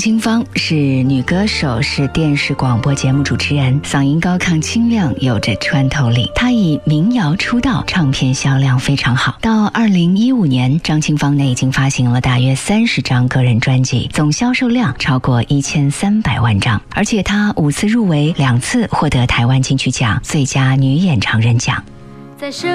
清芳是女歌手，是电视广播节目主持人，嗓音高亢清亮，有着穿透力。她以民谣出道，唱片销量非常好。到2015年，张清芳呢已经发行了大约30张个人专辑，总销售量超过1300万张。而且她5次入围，2次获得台湾金曲奖最佳女演唱人奖。